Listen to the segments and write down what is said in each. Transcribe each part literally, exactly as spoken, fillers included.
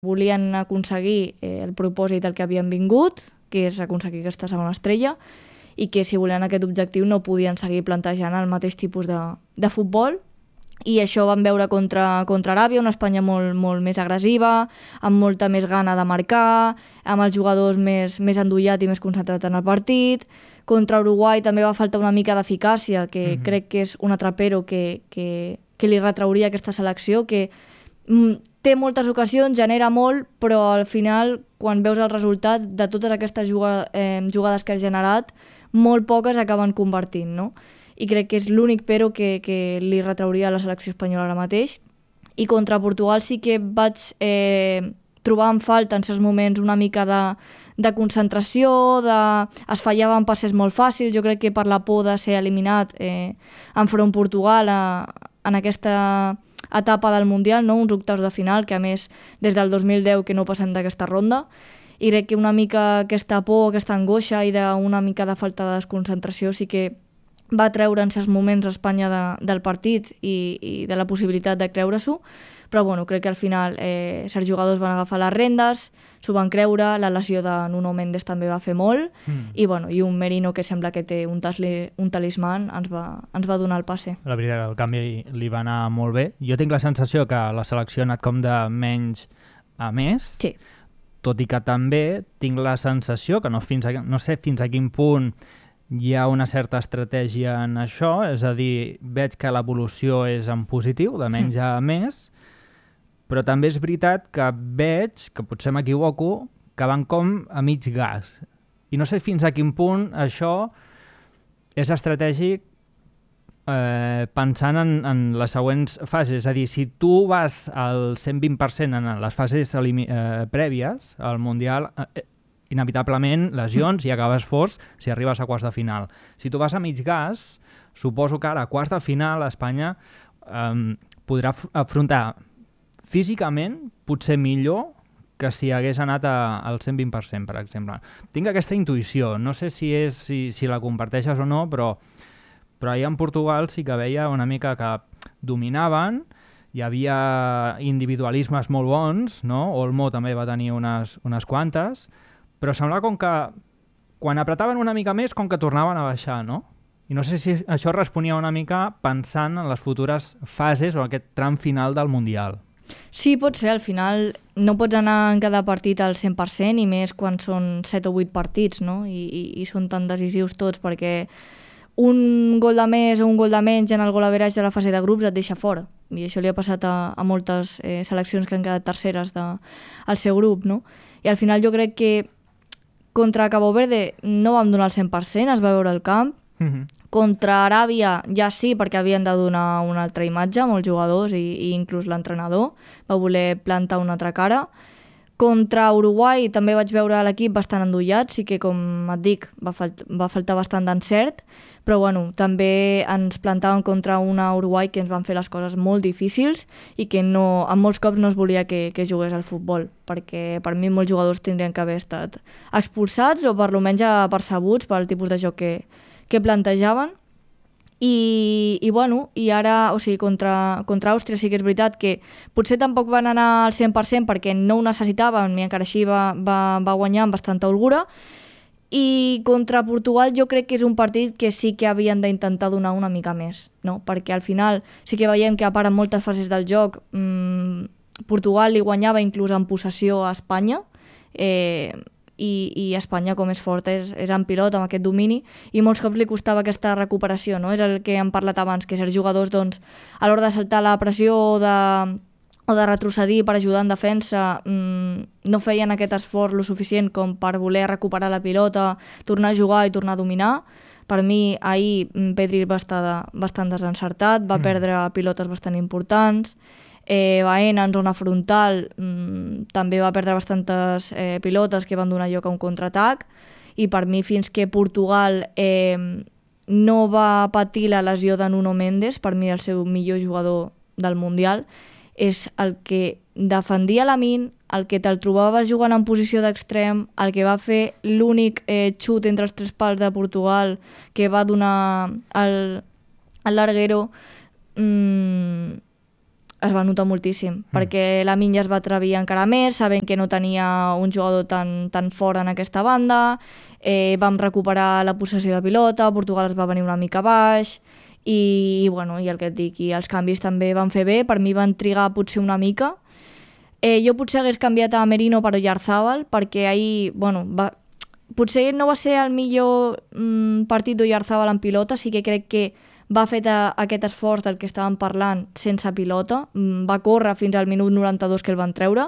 volien aconseguir eh, el propòsit al que havien vingut, que és aconseguir aquesta segona estrella, i que si volien aquest objectiu no podien seguir plantejant el mateix tipus de, de futbol, i això van veure contra, contra Aràbia, una Espanya molt, molt més agressiva, amb molta més gana de marcar, amb els jugadors més, més endollat i més concentrat en el partit. Contra Uruguai també va faltar una mica d'eficàcia, que mm-hmm. crec que és un atrapero que, que, que li retrauria aquesta selecció, que mm, té moltes ocasions, genera molt, però al final, quan veus el resultat de totes aquestes jugades, eh, jugades que has generat, molt poques acaben convertint, no? I crec que és l'únic però que, que li retrauria a la selecció espanyola ara mateix. I contra Portugal sí que vaig eh, trobar en falta en certs moments una mica de, de concentració, de... es fallaven passes molt fàcils, jo crec que per la por de ser eliminat eh, enfront Portugal a, en aquesta etapa del Mundial, no? Uns octaus de final, que a més des del dos mil deu que no passem d'aquesta ronda, i crec que una mica aquesta por, aquesta angoixa i d'una mica de falta de desconcentració sí que va treure en certs moments Espanya de, del partit i, i de la possibilitat de creure-s'ho, però bueno, crec que al final eh, certs jugadors van agafar les rendes, s'ho van creure, la lesió de Nuno Mendes també va fer molt, mm. i, bueno, i un Merino que sembla que té un, tasli, un talismàn ens va, ens va donar el passe. La veritat, el canvi li va anar molt bé. Jo tinc la sensació que la selecció ha anat com de menys a més, sí. Tot i que també tinc la sensació que no, fins a, no sé fins a quin punt hi ha una certa estratègia en això, és a dir, veig que l'evolució és en positiu, de menys a més, però també és veritat que veig, que potser m'equivoco, que van com a mig gas. I no sé fins a quin punt això és estratègic eh, pensant en, en les següents fases. És a dir, si tu vas al cent vint per cent en les fases eh, prèvies al Mundial, eh, inevitablement lesions i acabes fos si arribes a quarts de final. Si tu vas a mig gas, suposo que ara a quarts de final Espanya eh, podrà afrontar físicament potser millor que si hagués anat a, al cent vint per cent, per exemple. Tinc aquesta intuïció, no sé si, és, si, si la comparteixes o no, però, però ahir en Portugal sí que veia una mica que dominaven, hi havia individualismes molt bons, no? Olmo també va tenir unes, unes quantes, però semblava com que quan apretaven una mica més com que tornaven a baixar, no? I no sé si això responia una mica pensant en les futures fases o aquest tram final del Mundial. Sí, pot ser. Al final no pots anar en cada partit al cent per cent i més quan són set o vuit partits, no? I, i, i són tan decisius tots perquè un gol de més o un gol de menys en el gol average de la fase de grups et deixa fora. I això li ha passat a, a moltes eh, seleccions que han quedat terceres de, al seu grup, no? I al final jo crec que contra Cabo Verde no vam donar el cent per cent, es va veure el camp. Mm-hmm. Contra Aràbia ja sí, perquè havien de donar una altra imatge, molts jugadors i, i inclús l'entrenador va voler plantar una altra cara. Contra Uruguai també vaig veure l'equip bastant endollat, sí que com et dic va, falt va faltar bastant d'encert, però bueno, també ens plantàvem contra una Uruguai que ens van fer les coses molt difícils i que no, en molts cops no es volia que, que jugués al futbol, perquè per mi molts jugadors tindrien que haver estat expulsats o per almenys apercebuts pel tipus de joc que, que plantejaven. I, i bueno, i ara, o sigui, contra, contra Àustria sí que és veritat que potser tampoc van anar al cent per cent perquè no ho necessitaven i encara així va, va, va guanyar amb bastanta holgura. I contra Portugal jo crec que és un partit que sí que havien d'intentar donar una mica més, no? Perquè al final sí que veiem que a part en moltes fases del joc mmm, Portugal li guanyava inclús en possessió a Espanya, eh, i, i Espanya com és forta és, és en pilot amb aquest domini i molts cops li costava aquesta recuperació, no? És el que hem parlat abans, que certs jugadors doncs, a l'hora de saltar la pressió o de, o de retrocedir per ajudar en defensa mmm, no feien aquest esforç lo suficient com per voler recuperar la pilota, tornar a jugar i tornar a dominar. Per mi ahir Pedri va estar bastant desencertat, va mm. perdre pilotes bastant importants. Eh, Baena en zona frontal mmm, també va perdre bastantes eh, pilotes que van donar lloc a un contraatac i per mi fins que Portugal eh, no va patir la lesió de Nuno Mendes, per mi el seu millor jugador del Mundial, és el que defendia Lamine, el que te'l trobaves jugant en posició d'extrem, el que va fer l'únic eh, xut entre els tres pals de Portugal que va donar al, al larguero. mmm, es va notar moltíssim, mm. perquè Lamine ja es va atrevir encara més, sabent que no tenia un jugador tan, tan fort en aquesta banda, eh, vam recuperar la possessió de pilota, Portugal es va venir una mica baix, i, i, bueno, i el que et dic, i els canvis també van fer bé, per mi van trigar potser una mica. Eh, jo potser hagués canviat a Merino per Oyarzábal, perquè ahir, bueno, va, potser no va ser el millor mm, partit d'Oyarzabal en pilota, sí que crec que va fer aquest esforç del que estàvem parlant sense pilota, va córrer fins al minut noranta-dos que el van treure,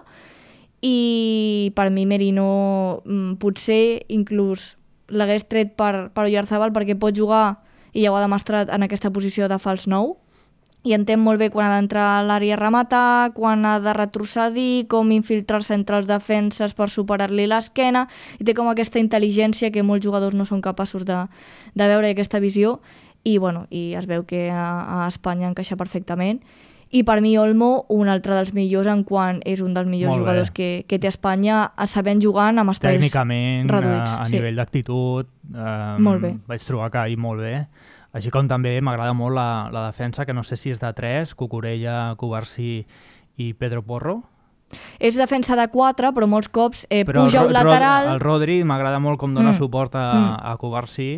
i per mi Merino potser inclús l'hagués tret per, per Oyarzábal, perquè pot jugar, i ja ho ha demostrat, en aquesta posició de fals nou, i entén molt bé quan ha d'entrar a l'àrea a rematar, quan ha de retrocedir, com infiltrar-se entre els defenses per superar-li l'esquena, i té com aquesta intel·ligència que molts jugadors no són capaços de, de veure, aquesta visió, i, bueno, i es veu que a, a Espanya encaixa perfectament. I per mi Olmo, un altre dels millors en quant és un dels millors jugadors que, que té Espanya, sabent jugant amb espais tècnicament, reduïts. a, a sí. nivell d'actitud, eh, molt bé. Vaig trobar que ahir molt bé. Així com també m'agrada molt la, la defensa, que no sé si és de tres, Cucurella, Cubarsí i Pedro Porro. És defensa de quatre, però molts cops eh, però puja el, un lateral... El Rodri m'agrada molt com dona mm. suport a, mm. a Cubarsí,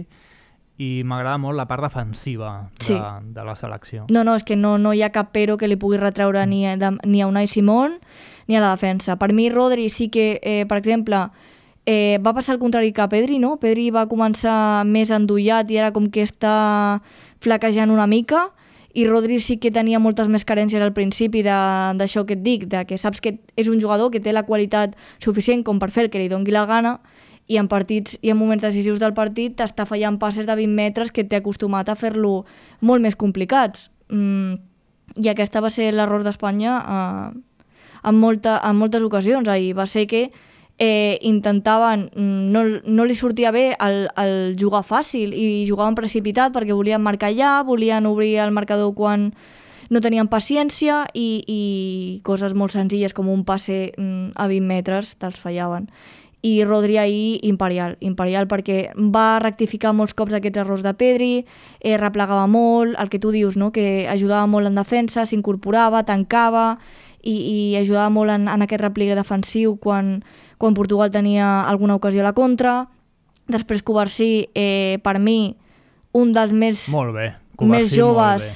i m'agrada molt la part defensiva de, sí. de la selecció. No, no, és que no, no hi ha cap pero que li pugui retreure mm. ni, a, de, ni a Unai Simón ni a la defensa. Per mi Rodri sí que, eh, per exemple, eh, va passar el contrari que a Pedri, no? Pedri va començar més endollat i ara com que està flaquejant una mica, i Rodri sí que tenia moltes més carències al principi d'això que et dic, de que saps que és un jugador que té la qualitat suficient com per fer el que li doni la gana, i en partits i en moments decisius del partit t'està fallant passes de vint metres que t'he acostumat a fer-lo molt més complicats. Mm, I aquesta va ser l'error d'Espanya eh, en, molta, en moltes ocasions. Ahir va ser que eh, intentaven, no, no li sortia bé el, el jugar fàcil i jugaven precipitat perquè volien marcar allà, volien obrir el marcador quan no tenien paciència, i, i coses molt senzilles com un passe mm, a vint metres te'ls fallaven. I Rodri ahir imperial, imperial perquè va rectificar molts cops aquests errors de Pedri, eh, replegava molt, el que tu dius, no? Que ajudava molt en defensa, s'incorporava, tancava i, i ajudava molt en, en aquest repligue defensiu quan, quan Portugal tenia alguna ocasió a la contra. Després Cubarsí, eh, per mi, un dels més, molt bé. Cubarsí, més joves,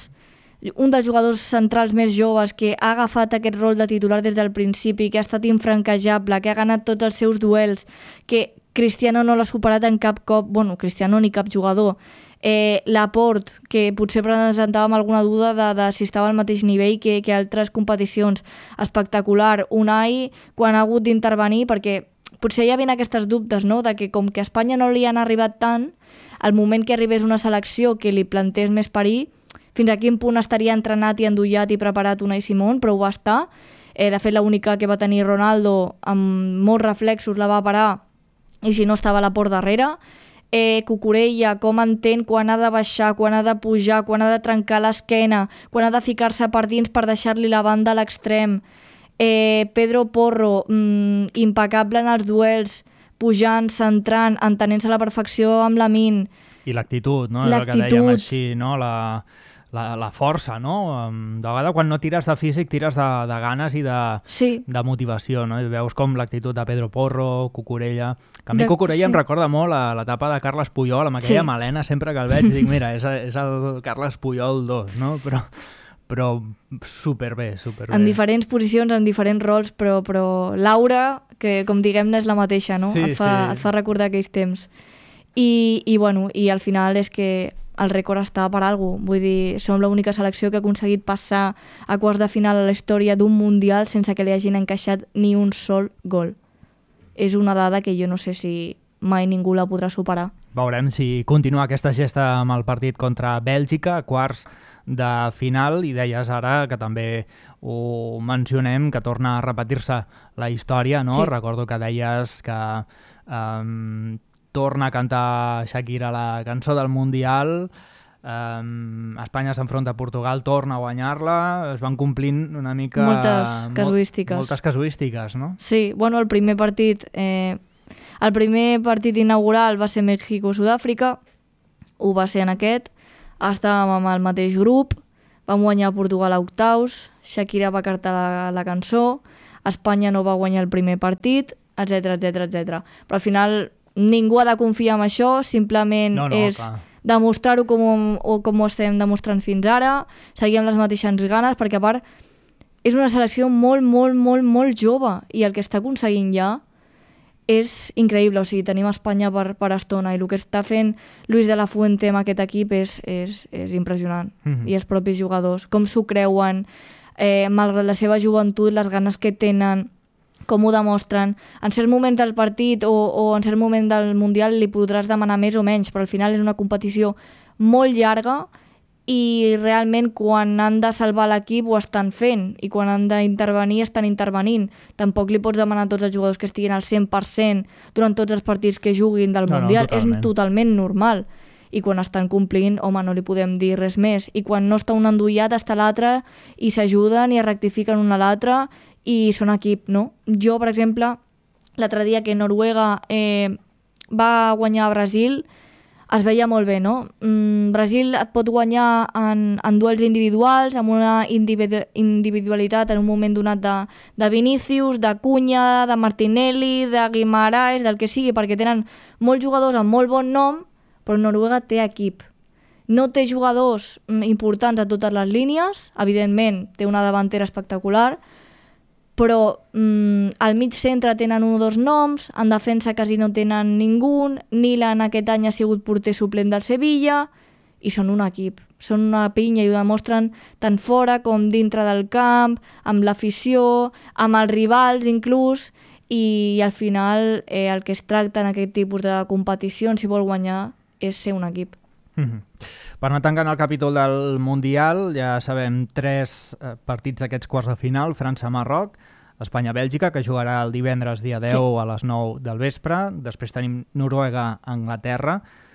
un dels jugadors centrals més joves que ha agafat aquest rol de titular des del principi, que ha estat infranquejable, que ha ganat tots els seus duels, que Cristiano no l'ha superat en cap cop, bueno, Cristiano ni cap jugador. Eh, Laporte, que potser presentàvem alguna duda de, de si estava al mateix nivell que, que altres competicions. Espectacular. Unai, quan ha hagut d'intervenir, perquè potser hi havia aquestes dubtes, no?, de que com que a Espanya no li han arribat tant, al moment que arribés una selecció que li plantés més perill, fins a quin punt estaria entrenat i endollat i preparat Unai Simón, però ho va estar. Eh, de fet, l'única que va tenir Ronaldo amb molts reflexos la va parar, i si no estava a la por darrere. Eh, Cucurella, com entén quan ha de baixar, quan ha de pujar, quan ha de trencar l'esquena, quan ha de ficar-se per dins per deixar-li la banda a l'extrem. Eh, Pedro Porro, mmm, impecable en els duels, pujant, centrant, entenent-se a la perfecció amb Lamine. I l'actitud, no? L'actitud. El que dèiem així, no? La... La, la força, no? De vegades quan no tires de físic, tires de, de ganes i de, sí. de motivació, no? I veus com l'actitud de Pedro Porro, Cucurella... Que a mi de... Cucurella sí. em recorda molt a l'etapa de Carles Puyol, amb aquella sí. melena, sempre que el veig dic, mira, és, és el Carles Puyol dos, no? Però, però superbé, superbé. En diferents posicions, en diferents rols, però, però l'aura, que com diguem-ne és la mateixa, no? Sí, et, fa, sí. et fa recordar aquells temps. I, i, bueno, i al final és que el rècord està per alguna cosa. Vull dir, som l'única selecció que ha aconseguit passar a quarts de final a la història d'un Mundial sense que li hagin encaixat ni un sol gol. És una dada que jo no sé si mai ningú la podrà superar. Veurem si continua aquesta gesta amb el partit contra Bèlgica, quarts de final, i deies ara que també ho mencionem, que torna a repetir-se la història, no? Sí. Recordo que deies que... Um, torna a cantar Shakira la cançó del Mundial, um, Espanya s'enfronta a Portugal, torna a guanyar-la, es van complint una mica... Moltes casuístiques. Mol, moltes casuístiques, no? Sí, bueno, el primer partit... Eh, el primer partit inaugural va ser Mèxico-Sud-àfrica, ho va ser en aquest, estàvem amb el mateix grup, vam guanyar Portugal a octaus, Shakira va cantar la, la cançó, Espanya no va guanyar el primer partit, etcètera, etcètera, etcètera. Però al final ningú ha de confiar en això, simplement no, no, és clar. demostrar-ho com, o com ho estem demostrant fins ara, seguir amb les mateixes ganes, perquè a part és una selecció molt, molt, molt, molt jove i el que està aconseguint ja és increïble, o sigui, tenim Espanya per, per estona i el que està fent Luis de la Fuente amb aquest equip és, és, és impressionant. Mm-hmm. I els propis jugadors, com s'ho creuen, eh, malgrat la seva joventut, les ganes que tenen, com ho demostren. En certs moments del partit o, o en cert moment del Mundial li podràs demanar més o menys, però al final és una competició molt llarga i realment quan han de salvar l'equip ho estan fent i quan han d'intervenir estan intervenint. Tampoc li pots demanar a tots els jugadors que estiguin al cent per cent durant tots els partits que juguin del no, Mundial. No, totalment. És totalment normal. I quan estan complint, home, no li podem dir res més. I quan no està un endollat està l'altre i s'ajuden i es rectifiquen un a l'altre i són equip, no? Jo, per exemple, l'altre dia que Noruega eh, va guanyar a Brasil, es veia molt bé, no? Mm, Brasil et pot guanyar en, en duels individuals, amb una individu individualitat en un moment donat de, de Vinícius, de Cunha, de Martinelli, de Guimaraes, del que sigui, perquè tenen molts jugadors amb molt bon nom, però Noruega té equip. No té jugadors importants a totes les línies, evidentment té una davantera espectacular, però mm, al mig centre tenen un o dos noms, en defensa quasi no tenen ningú, Nilan aquest any ha sigut porter suplent del Sevilla, i són un equip, són una pinya i ho demostren tant fora com dintre del camp, amb l'afició, amb els rivals inclús, i al final eh, el que es tracta en aquest tipus de competicions, si vol guanyar, és ser un equip. Mm-hmm. Per anar tancant el capítol del Mundial, ja sabem tres eh, partits d'aquests quarts de final, França-Marroc, Espanya-Bèlgica, que jugarà el divendres dia deu sí. a les nou del vespre. Després tenim Noruega-Anglaterra,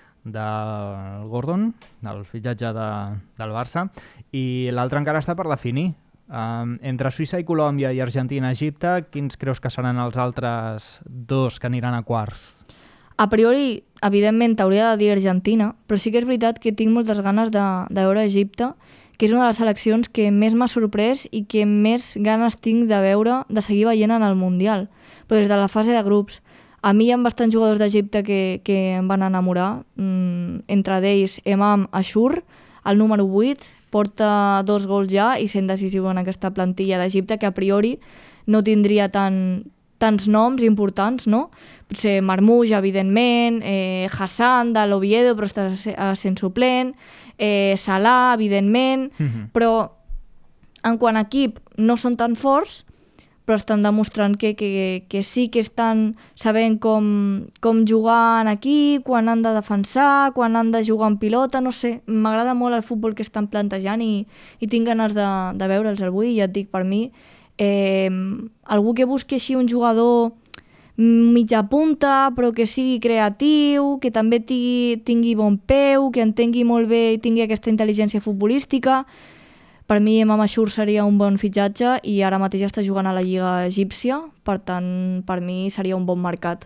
del Gordon, del fitxatge de, del Barça, i l'altre encara està per definir. Um, entre Suïssa i Colòmbia i Argentina-Egipte, quins creus que seran els altres dos que aniran a quarts? A priori, evidentment, t'hauria de dir Argentina, però sí que és veritat que tinc moltes ganes de, de veure Egipte, que és una de les seleccions que més m'ha sorprès i que més ganes tinc de veure, de seguir veient en el Mundial. Però des de la fase de grups, a mi hi ha bastants jugadors d'Egipte que, que em van enamorar, mm, entre d'ells Emam Ashur, el número vuit, porta dos gols ja i sent decisiu en aquesta plantilla d'Egipte, que a priori no tindria tan, tants noms importants, no? Potser Marmoush, evidentment, eh, Hassan de l'Oviedo, però està sent suplent, eh, Salah, evidentment, mm-hmm. però en quant a equip no són tan forts, però estan demostrant que, que, que sí que estan sabent com, com jugar en equip, quan han de defensar, quan han de jugar en pilota, no sé, m'agrada molt el futbol que estan plantejant i, i tinc ganes de, de veure'ls avui, i ja et dic, per mi, eh, algú que busqui així un jugador mitja punta, però que sigui creatiu, que també tingui, tingui bon peu, que entengui molt bé i tingui aquesta intel·ligència futbolística. Per mi Emam Ashur seria un bon fitxatge i ara mateix està jugant a la Lliga Egípcia, per tant, per mi seria un bon mercat.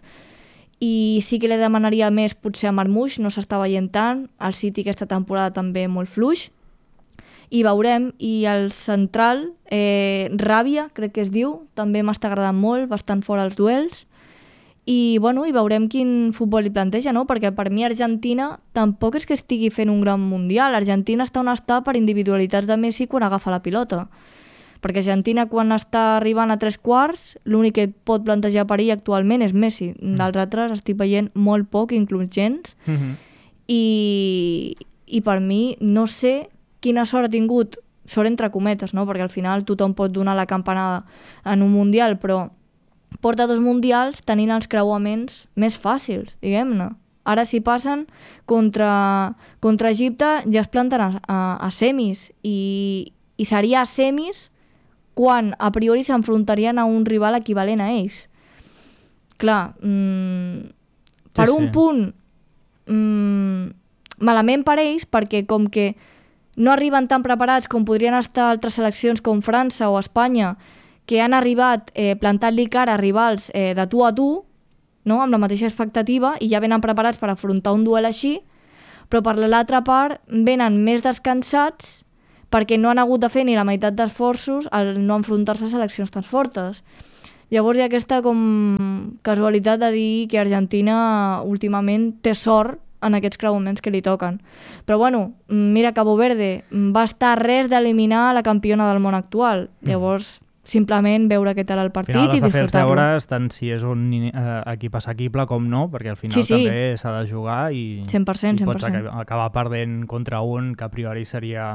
I sí que li demanaria més potser a Marmoush, no s'està veient tant, el City aquesta temporada també molt fluix, i veurem. I el central, eh, Ràbia, crec que es diu, també m'està agradant molt, bastant fora els duels, i, bueno, i veurem quin futbol li planteja, no? Perquè per mi Argentina tampoc és que estigui fent un gran mundial. Argentina està on està per individualitats de Messi quan agafa la pilota. Perquè Argentina, quan està arribant a tres quarts, l'únic que pot plantejar per ell actualment és Messi. Dels altres estic veient molt poc, inclús gens. Mm-hmm. I, I per mi no sé quina sort ha tingut, sort entre cometes, no? Perquè al final tothom pot donar la campanada en un mundial, però porta dos mundials tenint els creuaments més fàcils, diguem-ne. Ara si passen contra, contra Egipte ja es planten a, a, a semis i, i seria a semis quan a priori s'enfrontarien a un rival equivalent a ells. Clar, mmm, per sí, un sí. punt mmm, malament per ells, perquè com que no arriben tan preparats com podrien estar altres seleccions com França o Espanya, que han arribat eh, plantant-li cara a rivals eh, de tu a tu, no? Amb la mateixa expectativa, i ja venen preparats per afrontar un duel així, però per l'altra part venen més descansats, perquè no han hagut de fer ni la meitat d'esforços al no enfrontar-se a seleccions tan fortes. Llavors hi ha aquesta com casualitat de dir que Argentina últimament té sort en aquests creuments que li toquen. Però bueno, mira, Cabo Verde va estar a res d'eliminar la campiona del món actual. Llavors, simplement veure què tal el partit i disfrutar-lo. Al final has de fer els deures tant si és un eh, equip assequible com no, perquè al final sí, sí. també s'ha de jugar i, cent per cent, i cent per cent. pots acabar perdent contra un que a priori seria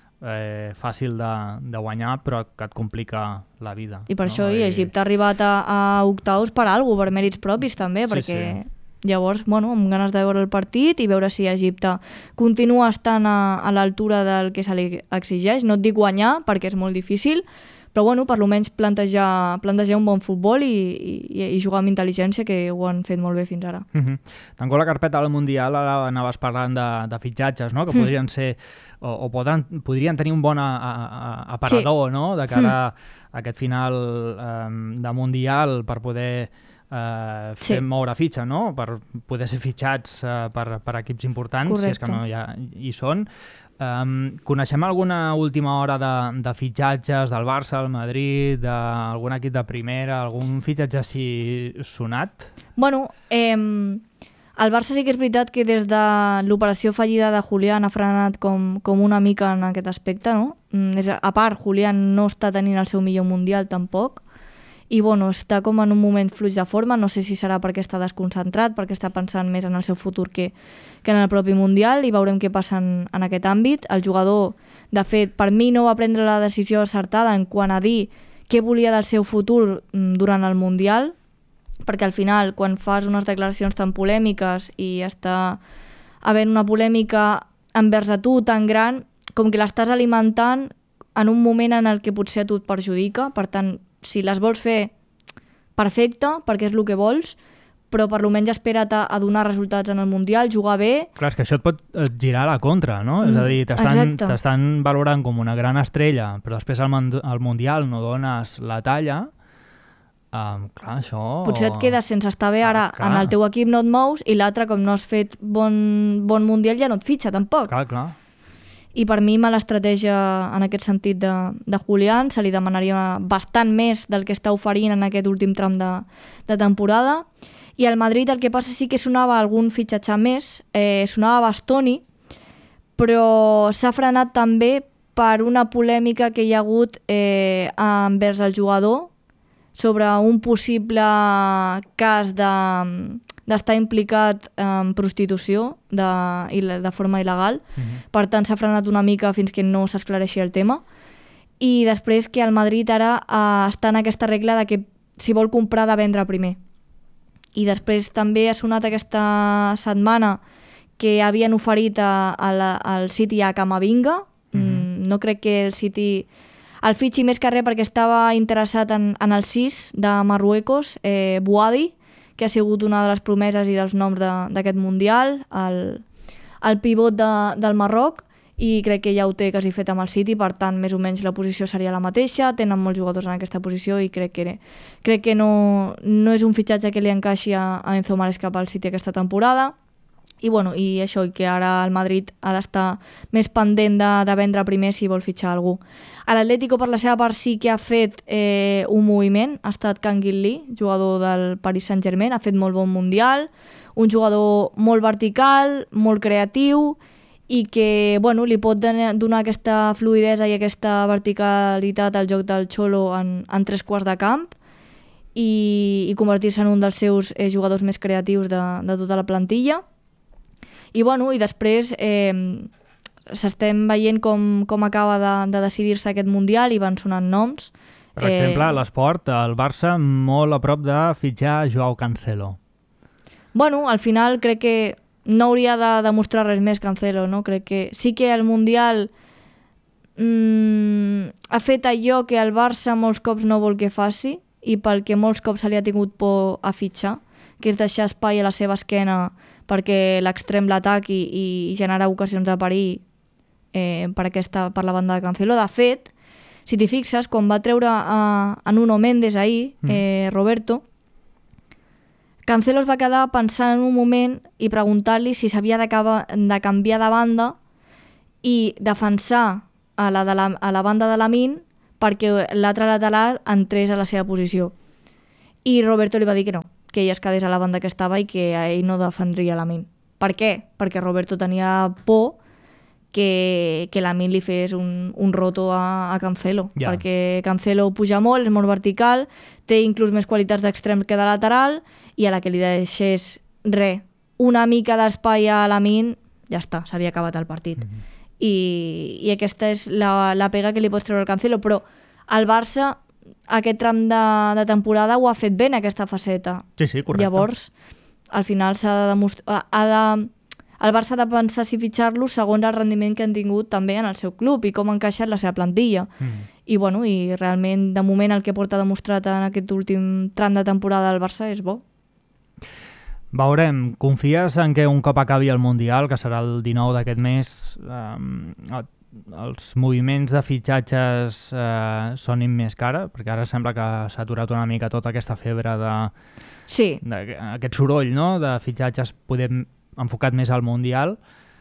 eh, fàcil de, de guanyar, però que et complica la vida. I per no? això i Egipte ha arribat a, a octaus per alguna cosa, per mèrits propis també, sí, perquè sí. llavors, bueno, amb ganes de veure el partit i veure si Egipte continua estant a, a l'altura del que se li exigeix. No et dic guanyar, perquè és molt difícil, però bueno, per almenys plantejar, plantejar un bon futbol i, i, i jugar amb intel·ligència, que ho han fet molt bé fins ara. Uh -huh. Tanco la carpeta del Mundial, ara anaves parlant de, de fitxatges, no? Que mm. podrien ser, o, o podran, podrien tenir un bon a, a, aparador, sí. no? De cara mm. a aquest final um, de Mundial per poder Uh, fer sí. moure fitxa, no? Per poder ser fitxats uh, per, per equips importants, Correcte. Si és que no hi, ha, hi són. Um, coneixem alguna última hora de, de fitxatges del Barça, del Madrid, d'algun equip de primera, algun fitxatge així sonat? Bueno, eh, el Barça sí que és veritat que des de l'operació fallida de Julián ha frenat com, com una mica en aquest aspecte, no? És, a part, Julián no està tenint el seu millor mundial tampoc, i bueno, està com en un moment fluix de forma, no sé si serà perquè està desconcentrat, perquè està pensant més en el seu futur que, que en el propi Mundial, i veurem què passa en, en aquest àmbit. El jugador, de fet, per mi no va prendre la decisió acertada en quant a dir què volia del seu futur durant el Mundial, perquè al final, quan fas unes declaracions tan polèmiques i està havent una polèmica envers a tu tan gran, com que l'estàs alimentant en un moment en el que potser a tu et perjudica, per tant, si les vols fer, perfecte, perquè és el que vols, però per almenys espera't a, a donar resultats en el Mundial, jugar bé... Clar, és que això et pot girar a la contra, no? Mm, és a dir, t'estan, t'estan valorant com una gran estrella, però després al, al Mundial no dones la talla, um, clar, això... Potser et quedes sense estar bé ara, ah, en el teu equip no et mous, i l'altre, com no has fet bon, bon Mundial, ja no et fitxa, tampoc. Clar, clar. I per mi mala estratègia en aquest sentit de, de Julián, se li demanaria bastant més del que està oferint en aquest últim tram de, de temporada. I al Madrid el que passa sí que sonava algun fitxatge més, eh, sonava Bastoni, però s'ha frenat també per una polèmica que hi ha hagut eh, envers el jugador sobre un possible cas de... d'estar implicat en prostitució de, de forma il·legal. Uh-huh. Per tant, s'ha frenat una mica fins que no s'esclareixi el tema. I després que el Madrid ara eh, està en aquesta regla de que si vol comprar ha de vendre primer. I després també ha sonat aquesta setmana que havien oferit a, a la, al City a Camavinga. Uh-huh. Mm, no crec que el City el fitxi més que res perquè estava interessat en, en el sis de Marruecos, eh, Bouadi, que ha sigut una de les promeses i dels noms d'aquest Mundial, el, el pivot de, del Marroc, i crec que ja ho té quasi fet amb el City, per tant, més o menys la posició seria la mateixa, tenen molts jugadors en aquesta posició i crec que, crec que no, no és un fitxatge que li encaixi a, a Enzo Maresca pel City aquesta temporada. I, bueno, i això, i que ara el Madrid ha d'estar més pendent de, de vendre primer si vol fitxar algú. L'Atlético, per la seva part, sí que ha fet eh, un moviment. Ha estat Kangin Lee, jugador del Paris Saint-Germain, ha fet molt bon Mundial, un jugador molt vertical, molt creatiu, i que bueno, li pot donar aquesta fluidesa i aquesta verticalitat al joc del Cholo en, en tres quarts de camp i, i convertir-se en un dels seus eh, jugadors més creatius de, de tota la plantilla. I, bueno, i després eh, s'estem veient com, com acaba de, de decidir-se aquest Mundial i van sonant noms. Per exemple, a eh, l'esport, el Barça molt a prop de fitxar Joao Cancelo. Bueno, al final crec que no hauria de demostrar res més Cancelo, no? Crec que sí que el Mundial mmm, ha fet allò que el Barça molts cops no vol que faci i pel que molts cops se li ha tingut por a fitxar, que és deixar espai a la seva esquena perquè l'extrem l'ataqui i, i generar ocasions de perill eh, per, aquesta, per la banda de Cancelo. De fet, si t'hi fixes, quan va treure a, a Nuno Méndez ahir, mm. eh, Roberto, Cancelo es va quedar pensant en un moment i preguntar-li si s'havia de, de canviar de banda i defensar a la, de la, a la banda de Lamine perquè l'altre lateral entrés a la seva posició. I Roberto li va dir que no, que ell es quedés a la banda que estava i que ell no defendria Lamine. Per què? Perquè Roberto tenia por que, que Lamine li fes un, un roto a, a Cancelo, ja. perquè Cancelo puja molt, és molt vertical, té inclús més qualitats d'extrem que de lateral, i a la que li deixés res, una mica d'espai a Lamine, ja està, s'havia acabat el partit. Mm-hmm. I, i aquesta és la, la pega que li pots treure al Cancelo, però el Barça aquest tram de, de temporada ho ha fet bé en aquesta faceta. Sí, sí, correcte. Llavors, al final s'ha de demostrar... Ha de, el Barça ha de pensar si fitxar-lo segons el rendiment que han tingut també en el seu club i com ha encaixat la seva plantilla. Mm. I, bueno, i realment, de moment, el que porta demostrat en aquest últim tram de temporada del Barça és bo. Veurem. Confies en que un cop acabi el Mundial, que serà el dinou d'aquest mes, eh, els moviments de fitxatges eh, sonin més cara? Perquè ara sembla que s'ha aturat una mica tota aquesta febre de... Sí. de aquest soroll, no?, de fitxatges podem enfocat més al Mundial,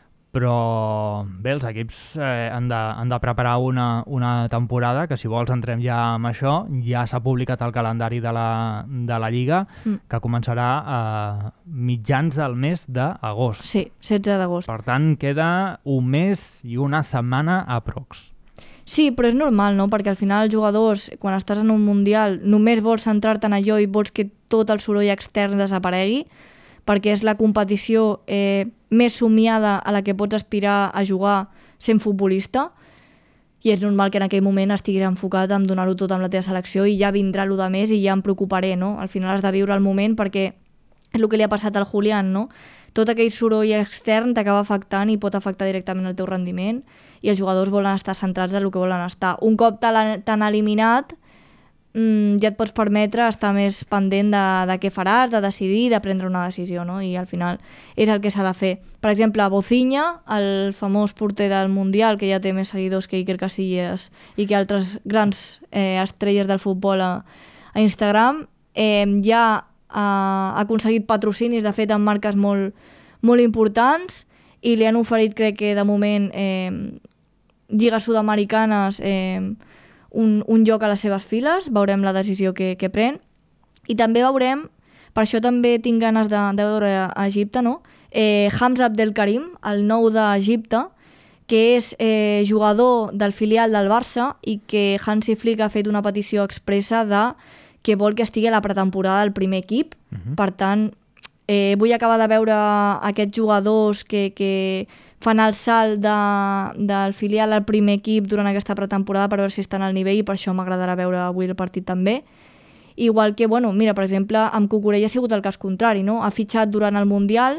però bé, els equips eh, han, de, han de preparar una, una temporada que, si vols, entrem ja amb això. Ja s'ha publicat el calendari de la, de la Lliga, mm. que començarà a mitjans del mes d'agost. Sí, setze d'agost. Per tant, queda un mes i una setmana aprox. Sí, però és normal, no? Perquè al final els jugadors, quan estàs en un Mundial, només vols centrar-te en allò i vols que tot el soroll extern desaparegui, perquè és la competició eh, més somiada a la que pots aspirar a jugar sent futbolista, i és normal que en aquell moment estiguis enfocat en donar-ho tot amb la teva selecció i ja vindrà el de més i ja em preocuparé, no? Al final has de viure el moment, perquè és el que li ha passat al Julián, no? Tot aquell soroll extern t'acaba afectant i pot afectar directament el teu rendiment, i els jugadors volen estar centrats en el que volen estar. Un cop t'han eliminat, Mm, ja et pots permetre estar més pendent de, de què faràs, de decidir, de prendre una decisió, no? I al final és el que s'ha de fer. Per exemple, Bocinha, el famós porter del Mundial, que ja té més seguidors que Iker Casillas i que altres grans eh, estrelles del futbol a, a Instagram, eh, ja ha aconseguit patrocinis, de fet, amb marques molt, molt importants, i li han oferit, crec que de moment, eh, lligues sud-americanes, eh, Un, un lloc a les seves files, veurem la decisió que, que pren, i també veurem, per això també tinc ganes de, de veure a Egipte, no? eh, Hamza Abdelkarim, el nou d'Egipte, que és eh, jugador del filial del Barça i que Hansi Flick ha fet una petició expressa de que vol que estigui a la pretemporada del primer equip. Uh-huh. Per tant, eh, vull acabar de veure aquests jugadors que... que fan el salt de, del filial al primer equip durant aquesta pretemporada per veure si estan al nivell, i per això m'agradarà veure avui el partit també. Igual que, bueno, mira, per exemple, amb Cucurella ha sigut el cas contrari, no? Ha fitxat durant el Mundial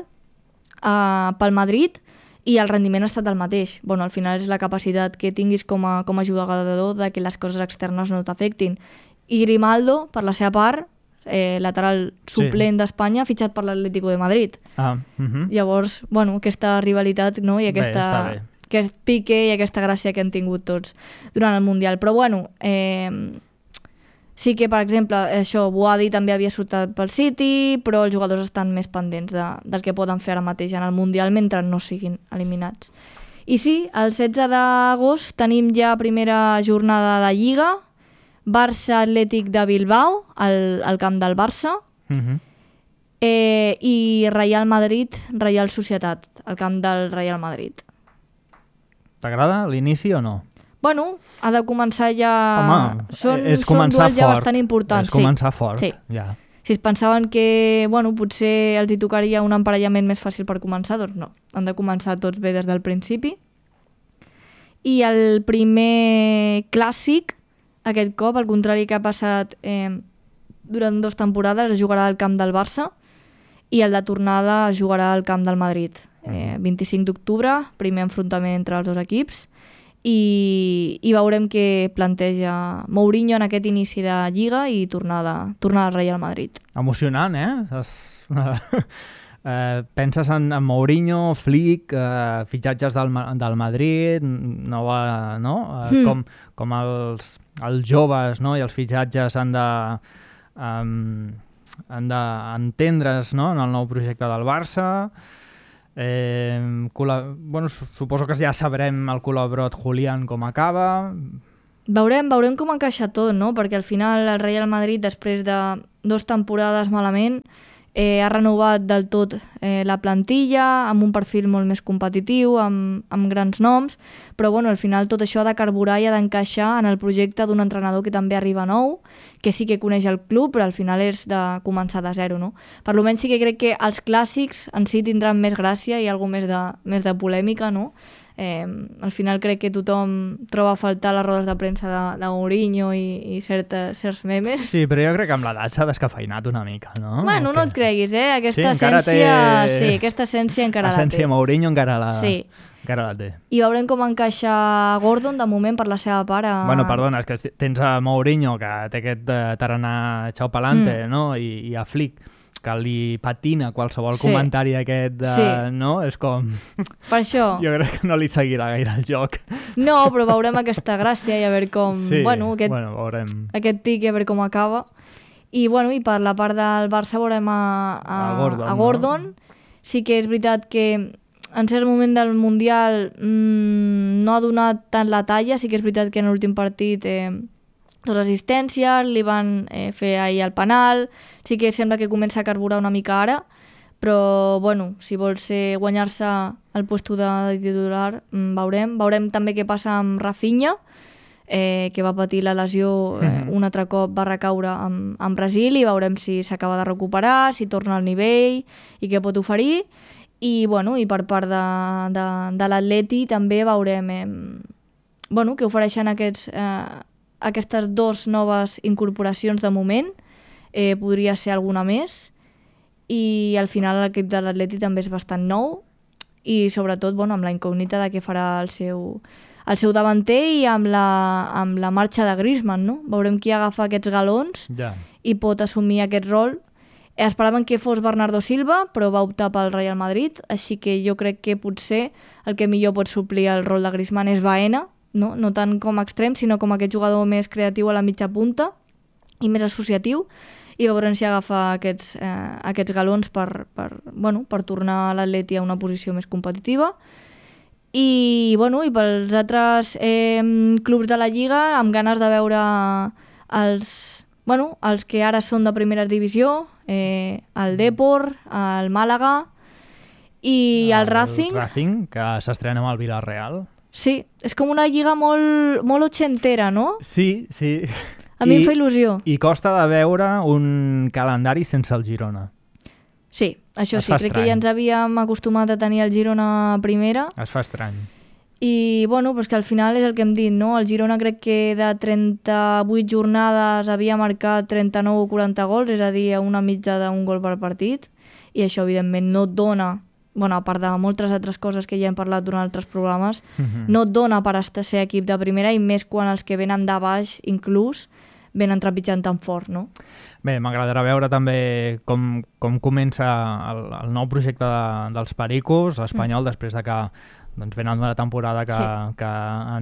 eh, pel Madrid i el rendiment ha estat el mateix. Bueno, al final és la capacitat que tinguis com a, com a jugador de que les coses externes no t'afectin. I Grimaldo, per la seva part, Eh, lateral suplent sí. d'Espanya, ha fitxat per l'Atlético de Madrid. Ah, uh-huh. Llavors, bueno, aquesta rivalitat, no? I aquesta, bé, aquest pique i aquesta gràcia que han tingut tots durant el Mundial. Però bueno, eh, sí que, per exemple, això, Boadi també havia sortit pel City, però els jugadors estan més pendents de, del que poden fer ara mateix en el Mundial mentre no siguin eliminats. I sí, el setze d'agost tenim ja primera jornada de Lliga, Barça Atlètic de Bilbao, al, al camp del Barça, uh-huh. eh, i Real Madrid, Real Societat, al camp del Real Madrid. T'agrada l'inici o no? Bueno, ha de començar ja... Home, són, és són començar duels ja fort. bastant importants. És començar sí. fort, sí. ja. Si es pensaven que, bueno, potser els hi tocaria un emparellament més fàcil per començar, doncs no. Han de començar tots bé des del principi. I el primer clàssic, aquest cop, al contrari que ha passat eh, durant dues temporades, es jugarà al camp del Barça, i el de tornada es jugarà al camp del Madrid. Eh, vint-i-cinc d'octubre, primer enfrontament entre els dos equips, i, i veurem què planteja Mourinho en aquest inici de Lliga i tornada, tornada al Real Madrid. Emocionant, eh? Es, eh penses en, en Mourinho, Flick, eh, fitxatges del, del Madrid, nova, no? Eh, mm. com, com els... els joves, no? I els fitxatges han de um, han d'entendre's, no? En el nou projecte del Barça. Eh, col·la... bueno, suposo que ja sabrem el col·laborat Julián com acaba. Veurem, veurem com encaixa tot, no? Perquè al final el Real Madrid, després de dues temporades malament, eh, ha renovat del tot eh, la plantilla, amb un perfil molt més competitiu, amb, amb grans noms, però bueno, al final tot això ha de carburar i ha d'encaixar en el projecte d'un entrenador que també arriba nou, que sí que coneix el club, però al final és de començar de zero, no? Per almenys sí que crec que els clàssics en si tindran més gràcia i alguna més de, més de polèmica, no? Eh, al final crec que tothom troba a faltar les rodes de premsa de, de Mourinho i, i certa, certs memes. Sí, però jo crec que amb l'edat s'ha descafeinat una mica, no? Bueno, no et creguis, eh? Aquesta sí, essència... té... Sí, aquesta essència encara la té. Essència Mourinho encara la... Sí. encara la té. I veurem com encaixa Gordon, de moment, per la seva part. A... Bueno, perdona, és que tens a Mourinho, que té aquest eh, tarannà xau palante, mm. no? I, i a Flick, que li patina qualsevol sí. comentari aquest, de, sí. no? És com... Per això... Jo crec que no li seguirà gaire el joc. No, però veurem aquesta gràcia i a veure com... Sí, bueno, aquest, bueno, veurem. Aquest pic i a veure com acaba. I, bueno, i per la part del Barça veurem a, a, a Gordon. A Gordon. No? Sí que és veritat que en cert moment del Mundial mmm, no ha donat tant la talla, sí que és veritat que en l'últim partit... Eh, dos assistències, li van eh, fer ahir el penal, sí que sembla que comença a carburar una mica ara, però bueno, si vol ser guanyar-se el puesto de titular, mm, veurem. Veurem també què passa amb Rafinha, eh, que va patir la lesió, eh, un altre cop va recaure amb, amb Brasil, i veurem si s'acaba de recuperar, si torna al nivell i què pot oferir. I, bueno, i per part de, de, de l'Atleti també veurem eh, bueno, què ofereixen aquests... Eh, aquestes dues noves incorporacions de moment, eh, podria ser alguna més, i al final l'equip de l'Atleti també és bastant nou, i sobretot bueno, amb la incògnita de què farà el seu, el seu davanter i amb la, amb la marxa de Griezmann, no? Veurem qui agafa aquests galons ja. i pot assumir aquest rol. Esperaven que fos Bernardo Silva, però va optar pel Real Madrid, així que jo crec que potser el que millor pot suplir el rol de Griezmann és Baena, no, no tant com a extrem, sinó com aquest jugador més creatiu a la mitja punta i més associatiu, i veurem si agafa aquests, eh, aquests galons per, per, bueno, per tornar l'Atleti a una posició més competitiva. I, bueno, i pels altres eh, clubs de la Lliga, amb ganes de veure els, bueno, els que ara són de primera divisió, eh, el Depor, el Màlaga i el, el Racing. El Racing, que s'estrena amb el Villarreal. Sí, és com una lliga molt, molt ochentera, no? Sí, sí. A mi I, em fa il·lusió. I costa de veure un calendari sense el Girona. Sí, això es sí, crec estrany. Que ja ens havíem acostumat a tenir el Girona a primera. Es fa estrany. I, bueno, però és que al final és el que hem dit, no? El Girona crec que de trenta-vuit jornades havia marcat trenta-nou o quaranta gols, és a dir, una mitja d'un gol per partit, i això, evidentment, no et dona... bueno, a part de moltes altres coses que ja hem parlat durant altres programes, uh-huh. no et dona per estar ser equip de primera, i més quan els que venen de baix, inclús, venen trepitjant tan fort, no? Bé, m'agradarà veure també com, com comença el, el nou projecte de, dels Pericos, l'Espanyol, mm. després de que doncs, venen d'una temporada que, sí. que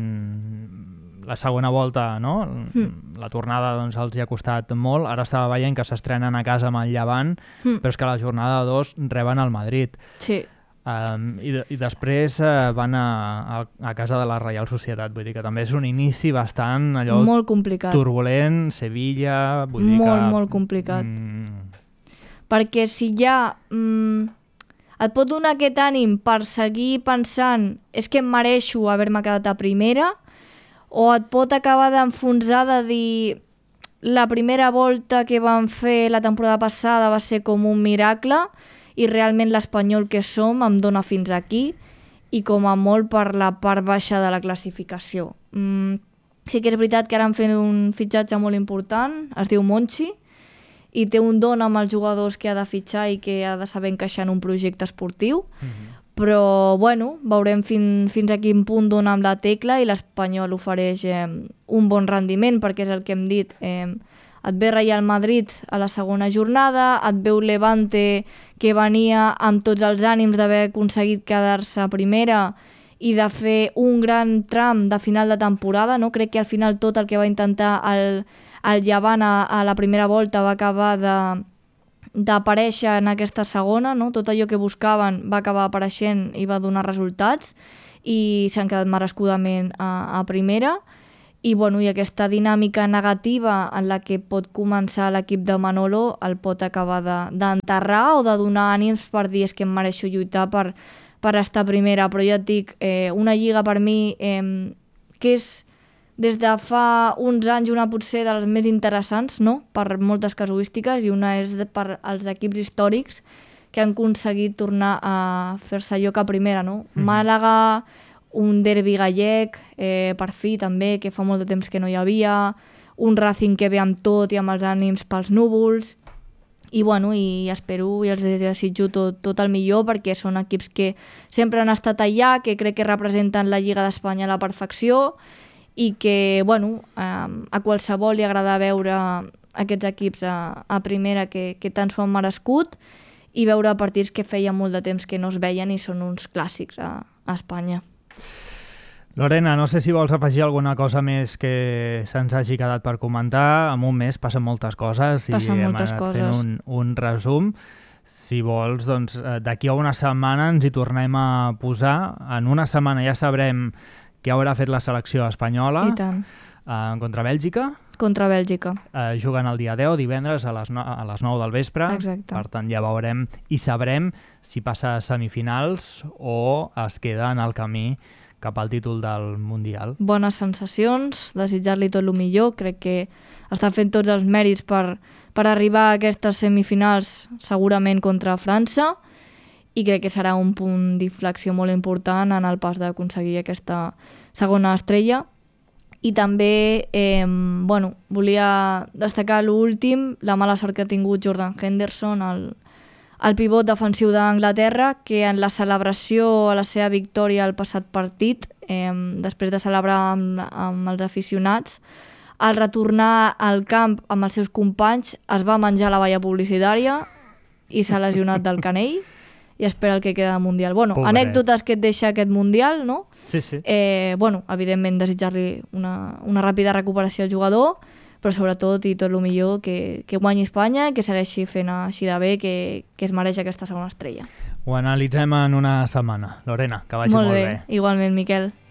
en la segona volta, no? Mm. La tornada doncs, els hi ha costat molt. Ara estava veient que s'estrenen a casa amb el Llevant, mm. però és que a la jornada dos reben el Madrid. Sí. Um, i, de, I després uh, van a, a, a casa de la Reial Societat. Vull dir que també és un inici bastant allò molt complicat. Turbulent, Sevilla... Vull dir molt, que, molt complicat. Mm... Perquè si ja... Mm, et pot donar aquest ànim per seguir pensant és que em mereixo haver-me quedat a primera, o et pot acabar d'enfonsar de dir la primera volta que vam fer la temporada passada va ser com un miracle i realment l'Espanyol que som em dona fins aquí, i com a molt per la part baixa de la classificació. Mm, sí que és veritat que ara han fet un fitxatge molt important, es diu Monchi, i té un don amb els jugadors que ha de fitxar i que ha de saber encaixar en un projecte esportiu, mm-hmm. però bueno, veurem fin, fins a quin punt dona amb la tecla, i l'Espanyol ofereix eh, un bon rendiment, perquè és el que hem dit, eh, et ve Real Madrid a la segona jornada, et veu Levante que venia amb tots els ànims d'haver aconseguit quedar-se a primera i de fer un gran tram de final de temporada, no? Crec que al final tot el que va intentar el, el Llevant a, a la primera volta va acabar de, d'aparèixer en aquesta segona, no? Tot allò que buscaven va acabar apareixent i va donar resultats i s'han quedat merescudament a, a primera. I, bueno, i aquesta dinàmica negativa en la que pot començar l'equip de Manolo el pot acabar d'enterrar o de donar ànims per dir és que em mereixo lluitar per, per estar primera. Però ja et dic, eh, una lliga per mi eh, que és des de fa uns anys una potser de les més interessants, no? Per moltes casuístiques, i una és de, per als equips històrics que han aconseguit tornar a fer-se lloc a primera, no? Mm-hmm. Màlaga, un derbi gallec, eh, per fi també, que fa molt de temps que no hi havia, un Racing que ve amb tot i amb els ànims pels núvols, i bueno, i espero i els desitjo tot, tot el millor perquè són equips que sempre han estat allà, que crec que representen la Lliga d'Espanya a la perfecció i que, bueno, eh, a qualsevol li agrada veure aquests equips a, a primera que, que tant s'ho han merescut i veure partits que feia molt de temps que no es veien i són uns clàssics a, a Espanya. Lorena, no sé si vols afegir alguna cosa més que se'ns hagi quedat per comentar. En un mes passen moltes coses i passen hem moltes anat coses. fent un, un resum. Si vols, doncs, d'aquí a una setmana ens hi tornem a posar. En una setmana ja sabrem què haurà fet la selecció espanyola. I tant. Uh, contra Bèlgica. Contra Bèlgica. Uh, juguen el dia deu, divendres, a les, no, a les nou del vespre. Exacte. Per tant, ja veurem i sabrem si passa a semifinals o es queda en el camí cap al títol del Mundial. Bones sensacions, desitjar-li tot el millor. Crec que està fent tots els mèrits per, per arribar a aquestes semifinals, segurament contra França, i crec que serà un punt d'inflexió molt important en el pas d'aconseguir aquesta segona estrella. I també eh, bueno, volia destacar l'últim, la mala sort que ha tingut Jordan Henderson, el, el pivot defensiu d'Anglaterra, que en la celebració a la seva victòria al passat partit, eh, després de celebrar amb, amb els aficionats, al retornar al camp amb els seus companys es va menjar la valla publicitària i s'ha lesionat del canell i espera el que queda del Mundial. Bueno, Pobret. Anècdotes que et deixa aquest Mundial, no? Sí, sí. Eh, bueno, evidentment desitjar-li una, una ràpida recuperació al jugador, però sobretot i tot el millor que, que guanyi Espanya, que segueixi fent així de bé, que, que es mereix aquesta segona estrella. Ho analitzem en una setmana. Lorena, que vagi molt, molt bé. bé. Igualment, Miquel.